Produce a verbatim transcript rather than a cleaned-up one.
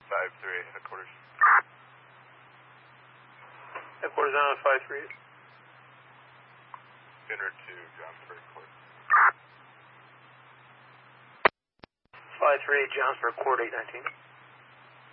five three eight, headquarters. Headquarters on five three eight. Dinner to Johnsburg Court. five three eight, Johnsburg Court, eight nineteen.